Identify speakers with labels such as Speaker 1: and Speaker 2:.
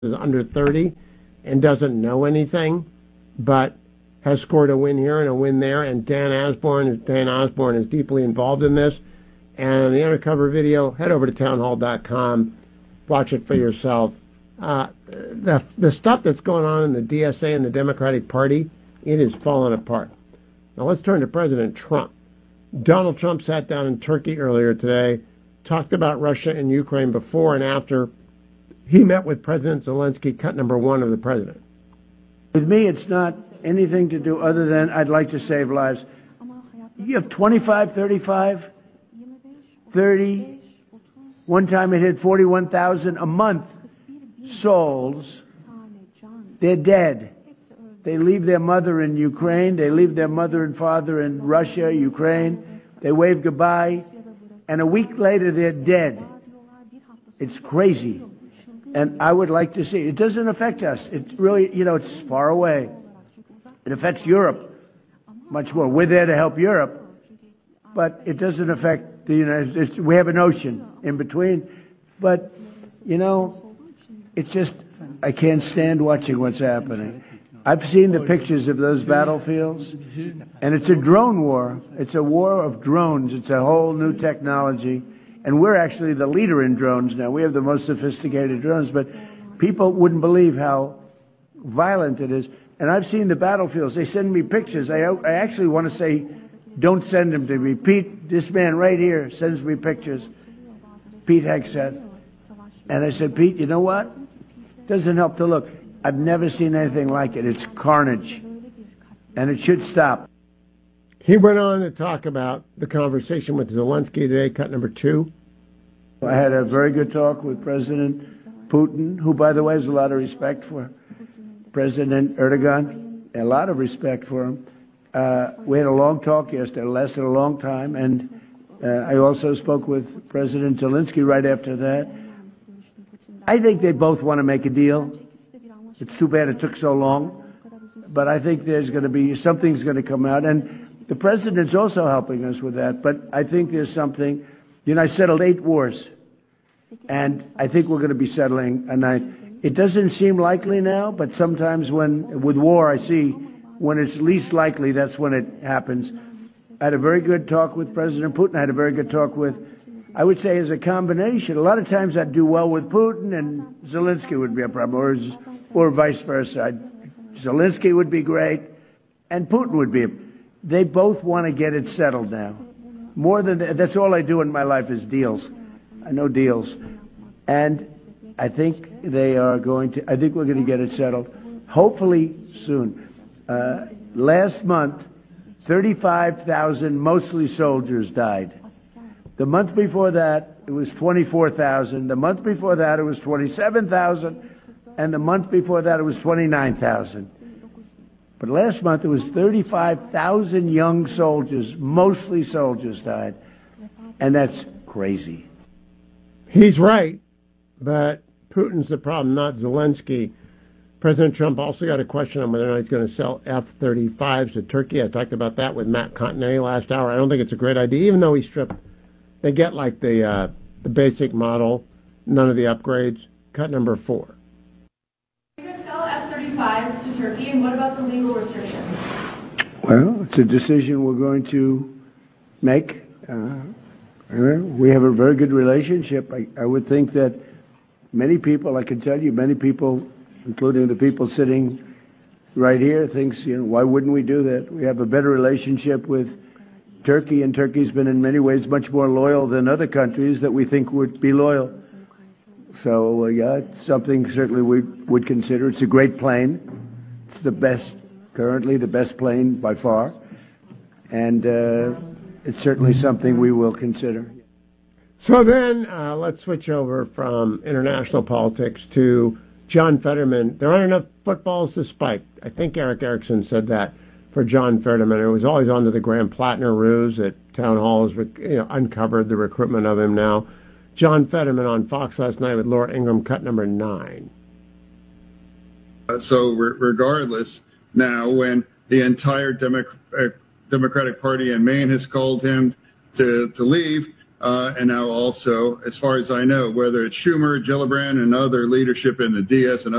Speaker 1: is under 30 and doesn't know anything, but has scored a win here and a win there. And Dan Osborne is deeply involved in this. And the undercover video, head over to townhall.com, watch it for yourself. The stuff that's going on in the DSA and the Democratic Party, it is falling apart. Now let's turn to President Trump. Donald Trump sat down in Turkey earlier today, talked about Russia and Ukraine before and after. He met with President Zelensky, cut number one of the president.
Speaker 2: With me, it's not anything to do other than I'd like to save lives. You have 25, 35, 30. One time it hit 41,000 a month. Souls. They're dead. They leave their mother in Ukraine. They leave their mother and father in Russia, Ukraine. They wave goodbye. And a week later, they're dead. It's crazy. And I would like to see. It doesn't affect us. It's really, it's far away. It affects Europe much more. We're there to help Europe. But it doesn't affect the United States. We have an ocean in between. But, it's just, I can't stand watching what's happening. I've seen the pictures of those battlefields, and it's a drone war. It's a war of drones. It's a whole new technology. And we're actually the leader in drones now. We have the most sophisticated drones, but people wouldn't believe how violent it is. And I've seen the battlefields. They send me pictures. I actually want to say, don't send them to me. Pete, this man right here sends me pictures. Pete Hegseth. And I said, Pete, you know what? Doesn't help to look. I've never seen anything like it. It's carnage. And it should stop.
Speaker 1: He went on to talk about the conversation with Zelensky today, cut number two.
Speaker 2: I had a very good talk with President Putin, who, by the way, has a lot of respect for President Erdogan, a lot of respect for him. We had a long talk yesterday. It lasted a long time. And I also spoke with President Zelensky right after that. I think they both want to make a deal. It's too bad it took so long. But I think there's going to be something's going to come out. And the president's also helping us with that, but I think there's something. I settled 8 wars, and I think we're going to be settling a 9th. It doesn't seem likely now, but sometimes with war, I see when it's least likely, that's when it happens. I had a very good talk with President Putin. I had a very good talk with, I would say, as a combination. A lot of times I'd do well with Putin, and Zelensky would be a problem, or vice versa. Zelensky would be great, and Putin would be. They both want to get it settled now. More than that's all I do in my life is deals. I know deals. And I think they are going to, I think we're going to get it settled. Hopefully soon. Last month, 35,000, mostly soldiers, died. The month before that, it was 24,000. The month before that, it was 27,000. And the month before that, it was 29,000. But last month, it was 35,000 young soldiers, mostly soldiers, died. And that's crazy.
Speaker 1: He's right, but Putin's the problem, not Zelensky. President Trump also got a question on whether or not he's going to sell F-35s to Turkey. I talked about that with Matt Continetti last hour. I don't think it's a great idea, even though they get like the basic model, none of the upgrades. Cut number 4.
Speaker 3: F-35s to Turkey, and what about the legal restrictions?
Speaker 2: Well, it's a decision we're going to make. We have a very good relationship. I would think that many people, I can tell you, many people, including the people sitting right here, thinks, why wouldn't we do that? We have a better relationship with Turkey, and Turkey's been in many ways much more loyal than other countries that we think would be loyal. So, it's something certainly we would consider. It's a great plane. It's currently the best plane by far. And it's certainly something we will consider.
Speaker 1: So then let's switch over from international politics to John Fetterman. There aren't enough footballs to spike. I think Eric Erickson said that for John Fetterman. It was always under the Graham Plattner ruse that Town Hall has uncovered the recruitment of him now. John Fetterman on Fox last night with Laura Ingraham, cut number 9.
Speaker 4: So regardless, now when the entire Democratic Party in Maine has called him to leave, and now also, as far as I know, whether it's Schumer, Gillibrand, and other leadership in the DS and